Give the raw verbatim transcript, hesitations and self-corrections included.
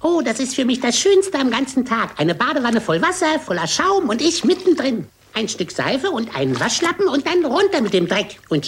Oh, das ist für mich das Schönste am ganzen Tag. Eine Badewanne voll Wasser, voller Schaum und ich mittendrin. Ein Stück Seife und einen Waschlappen und dann runter mit dem Dreck. Und